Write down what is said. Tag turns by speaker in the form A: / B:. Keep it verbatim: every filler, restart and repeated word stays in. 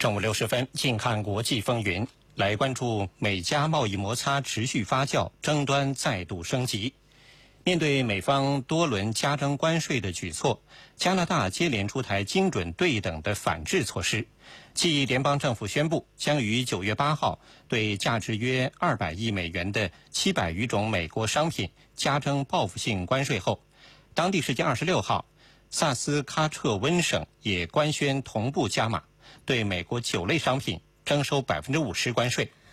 A: 正午六十分，近看国际风云，来关注美加贸易摩擦持续发酵，争端再度升级。面对美方多轮加征关税的举措，加拿大接连出台精准对等的反制措施。继联邦政府宣布将于九月八号对价值约二百亿美元的七百余种美国商品加征报复性关税后，当地时间二十六号，萨斯喀彻温省也官宣同步加码，对美国酒类商品征收百分之五十关税。